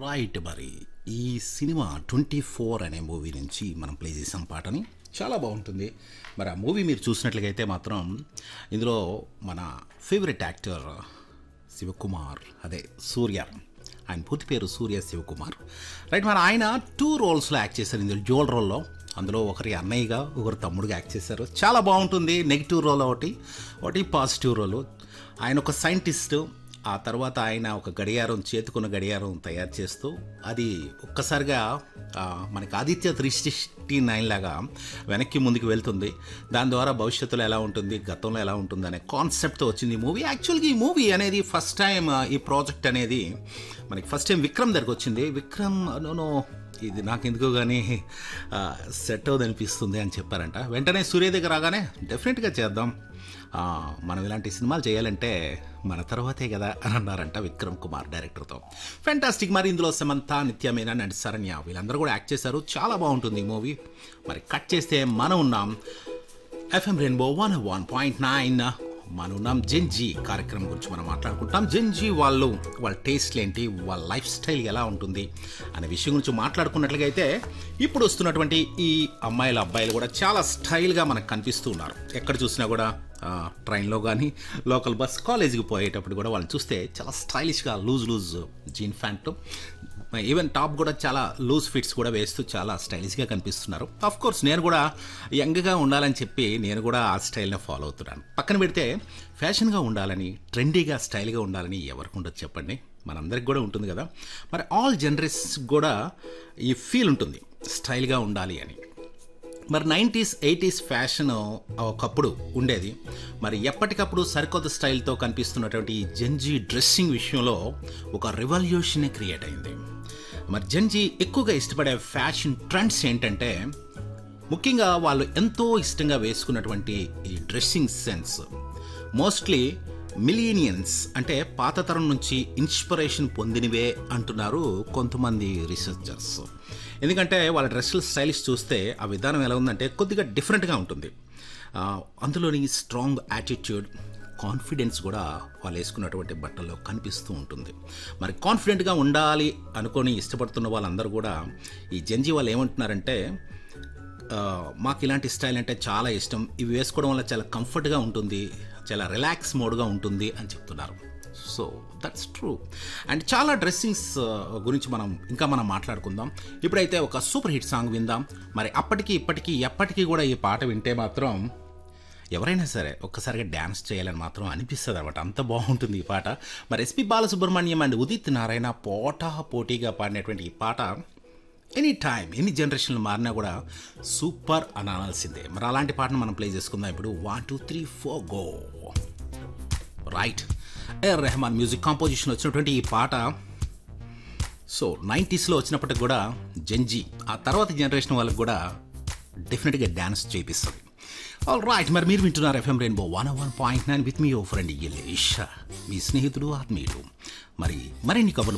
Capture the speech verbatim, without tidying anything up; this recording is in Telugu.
రైట్ మరి ఈ సినిమా ట్వంటీ ఫోర్ అనే మూవీ నుంచి మనం ప్లే చేసాం పాటని చాలా బాగుంటుంది. మరి ఆ మూవీ మీరు చూసినట్లయితే మాత్రం ఇందులో మన ఫేవరెట్ యాక్టర్ శివకుమార్, అదే సూర్య, ఆయన పూర్తి పేరు సూర్య శివకుమార్. రైట్, మరి ఆయన టూ రోల్స్లో యాక్ట్ చేశారు ఇందులో, డ్యూయల్ రోల్లో. అందులో ఒకరి అన్నయ్యగా ఒకరు తమ్ముడుగా యాక్ట్ చేశారు. చాలా బాగుంటుంది. నెగిటివ్ రోల్ ఒకటి ఒకటి పాజిటివ్ రోల్. ఆయన ఒక సైంటిస్టు, ఆ తర్వాత ఆయన ఒక గడియారం, చేతుకున్న గడియారం తయారు చేస్తూ అది ఒక్కసారిగా మనకి ఆదిత్య త్రీ సిక్స్టీ నైన్ లాగా వెనక్కి ముందుకు వెళ్తుంది. దాని ద్వారా భవిష్యత్తులో ఎలా ఉంటుంది, గతంలో ఎలా ఉంటుంది అనే కాన్సెప్ట్తో వచ్చింది ఈ మూవీ. యాక్చువల్గా ఈ మూవీ అనేది ఫస్ట్ టైం, ఈ ప్రాజెక్ట్ అనేది మనకి ఫస్ట్ టైం విక్రమ్ దగ్గరకు వచ్చింది. విక్రమ్ నో ఇది నాకు ఎందుకో కానీ సెట్ అవుతుంది అనిపిస్తుంది అని చెప్పారంట. వెంటనే సూర్య దగ్గర రాగానే డెఫినెట్గా చేద్దాం, మనం ఇలాంటి సినిమాలు చేయాలంటే మన తర్వాతే కదా అని అన్నారంట విక్రమ్ కుమార్ డైరెక్టర్తో. ఫ్యాంటాస్టిక్. మరి ఇందులో సమంత, నిత్య మీనన్ అండ్ శరణ్య వీళ్ళందరూ కూడా యాక్ట్ చేశారు. చాలా బాగుంటుంది ఈ మూవీ. మరి కట్ చేస్తే మనం ఉన్నాం FM rainbow one one point nine మనం ఉన్నాం జెన్జీ కార్యక్రమం గురించి మనం మాట్లాడుకుంటాం. జెన్జీ వాళ్ళు వాళ్ళ టేస్ట్లు ఏంటి, వాళ్ళ లైఫ్ స్టైల్ ఎలా ఉంటుంది అనే విషయం గురించి మాట్లాడుకున్నట్లుగా అయితే ఇప్పుడు వస్తున్నటువంటి ఈ అమ్మాయిల అబ్బాయిలు కూడా చాలా స్టైల్గా మనకు కనిపిస్తూ ఉన్నారు. ఎక్కడ చూసినా కూడా ట్రైన్లో కానీ లోకల్ బస్, కాలేజీకి పోయేటప్పుడు కూడా వాళ్ళని చూస్తే చాలా స్టైలిష్గా లూజ్ లూజ్ జీన్ ప్యాంట్లు, ఈవెన్ టాప్ కూడా చాలా లూజ్ ఫిట్స్ కూడా వేస్తూ చాలా స్టైలిష్గా కనిపిస్తున్నారు. ఆఫ్ కోర్స్ నేను కూడా యంగ్గా ఉండాలని చెప్పి నేను కూడా ఆ స్టైల్ని ఫాలో అవుతున్నాను. పక్కన పెడితే ఫ్యాషన్గా ఉండాలని, ట్రెండీగా, స్టైల్గా ఉండాలని ఎవరికి ఉండదు చెప్పండి, మనందరికి కూడా ఉంటుంది కదా. మరి ఆల్ జనరేషన్స్ కూడా ఈ ఫీల్ ఉంటుంది స్టైల్గా ఉండాలి అని. మరి నైంటీస్ ఎయిటీస్ ఫ్యాషన్ ఒకప్పుడు ఉండేది. మరి ఎప్పటికప్పుడు సరికొత్త స్టైల్తో కనిపిస్తున్నటువంటి ఈ జెన్జీ డ్రెస్సింగ్ విషయంలో ఒక రెవల్యూషనే క్రియేట్ అయింది. మరి జెన్జీ ఎక్కువగా ఇష్టపడే ఫ్యాషన్ ట్రెండ్స్ ఏంటంటే, ముఖ్యంగా వాళ్ళు ఎంతో ఇష్టంగా వేసుకున్నటువంటి ఈ డ్రెస్సింగ్ సెన్స్ మోస్ట్లీ మిలీనియన్స్ అంటే పాత తరం నుంచి ఇన్స్పిరేషన్ పొందినవే అంటున్నారు కొంతమంది రీసెర్చర్స్. ఎందుకంటే వాళ్ళ డ్రెస్సుల స్టైలిష్ చూస్తే ఆ విధానం ఎలా ఉందంటే కొద్దిగా డిఫరెంట్గా ఉంటుంది. అందులోని స్ట్రాంగ్ యాటిట్యూడ్, కాన్ఫిడెన్స్ కూడా వాళ్ళు వేసుకున్నటువంటి బట్టల్లో కనిపిస్తూ ఉంటుంది. మరి కాన్ఫిడెంట్గా ఉండాలి అనుకొని ఇష్టపడుతున్న వాళ్ళందరూ కూడా ఈ జెన్జీ వాళ్ళు ఏమంటున్నారంటే, మాకు ఇలాంటి స్టైల్ అంటే చాలా ఇష్టం, ఇవి వేసుకోవడం వల్ల చాలా కంఫర్ట్గా ఉంటుంది, చాలా రిలాక్స్ మోడ్గా ఉంటుంది అని చెప్తున్నారు. So that's true. అండ్ చాలా డ్రెస్సింగ్స్ గురించి మనం ఇంకా మనం మాట్లాడుకుందాం. ఇప్పుడైతే ఒక సూపర్ హిట్ సాంగ్ విందాం. మరి అప్పటికి ఇప్పటికీ ఎప్పటికీ కూడా ఈ పాట వింటే మాత్రం ఎవరైనా సరే ఒక్కసారిగా డ్యాన్స్ చేయాలని మాత్రం అనిపిస్తుంది అనమాట, అంత బాగుంటుంది ఈ పాట. మరి ఎస్పి బాలసుబ్రహ్మణ్యం అండ్ ఉదిత్ నారాయణ పోటా పోటీగా పాడినటువంటి ఈ పాట ఎనీ టైం, ఎన్ని జనరేషన్లు మారినా కూడా సూపర్ అని అనాల్సిందే. మరి అలాంటి పాటను మనం ప్లే చేసుకుందాం ఇప్పుడు. One two three four go. Right, AR Rahman music composition వచ్చినటువంటి ఈ పాట సో నైంటీస్లో వచ్చినప్పటికి కూడా జెన్జీ, ఆ తర్వాత జనరేషన్ వాళ్ళకి కూడా డెఫినెట్గా డ్యాన్స్ చేపిస్తుంది. ఆల్ రైట్, మరి మీరు వింటున్నారు FM rainbow one one point nine with me oh friend ఇల్లేష్, మీ స్నేహితుడు, ఆత్మీయుడు. మరి మరిన్ని కబుర్లు